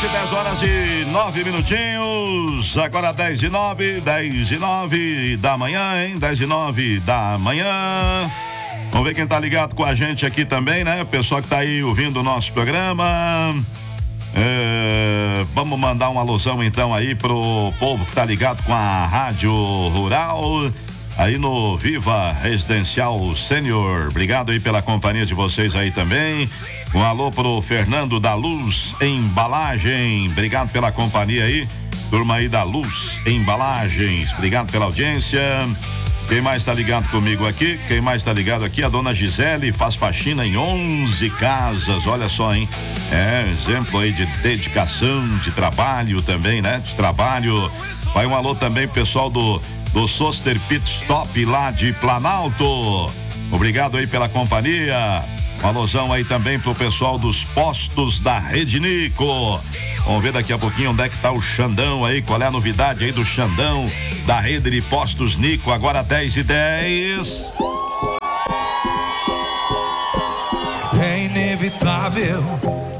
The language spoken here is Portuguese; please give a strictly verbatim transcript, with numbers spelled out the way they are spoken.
noite, dez horas e nove minutinhos. Agora dez e nove, dez e nove da manhã, hein? dez e nove da manhã. Vamos ver quem tá ligado com a gente aqui também, né? O pessoal que tá aí ouvindo o nosso programa. É, vamos mandar uma alusão então aí pro povo que tá ligado com a Rádio Rural. Aí no Viva Residencial Sênior. Obrigado aí pela companhia de vocês aí também. Um alô pro Fernando da Luz Embalagem. Obrigado pela companhia aí. Turma aí da Luz Embalagens. Obrigado pela audiência. Quem mais tá ligado comigo aqui? Quem mais tá ligado aqui? A dona Gisele faz faxina em onze casas. Olha só, hein? É, exemplo aí de dedicação, de trabalho também, né? De trabalho. Vai um alô também pro pessoal do do Soster Pit Stop lá de Planalto. Obrigado aí pela companhia. Uma alusão aí também pro pessoal dos postos da Rede Nico. Vamos ver daqui a pouquinho onde é que tá o Xandão aí, qual é a novidade aí do Xandão da Rede de Postos Nico, agora dez e dez. É inevitável